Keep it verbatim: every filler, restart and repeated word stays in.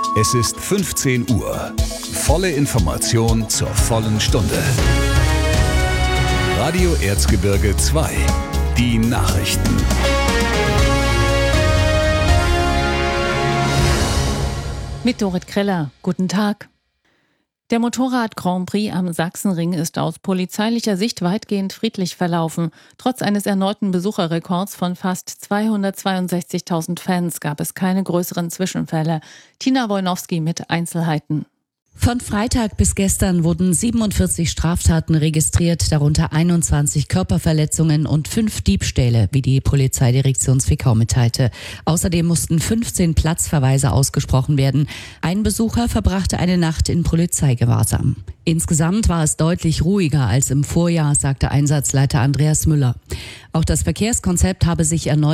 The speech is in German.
Es ist fünfzehn Uhr. Volle Information zur vollen Stunde. Radio Erzgebirge zwei. Die Nachrichten. Mit Dorit Kreller. Guten Tag. Der Motorrad-Grand Prix am Sachsenring ist aus polizeilicher Sicht weitgehend friedlich verlaufen. Trotz eines erneuten Besucherrekords von fast zweihundertzweiundsechzigtausend Fans gab es keine größeren Zwischenfälle. Tina Wojnowski mit Einzelheiten. Von Freitag bis gestern wurden siebenundvierzig Straftaten registriert, darunter einundzwanzig Körperverletzungen und fünf Diebstähle, wie die Polizeidirektion Zwickau mitteilte. Außerdem mussten fünfzehn Platzverweise ausgesprochen werden. Ein Besucher verbrachte eine Nacht in Polizeigewahrsam. Insgesamt war es deutlich ruhiger als im Vorjahr, sagte Einsatzleiter Andreas Müller. Auch das Verkehrskonzept habe sich erneut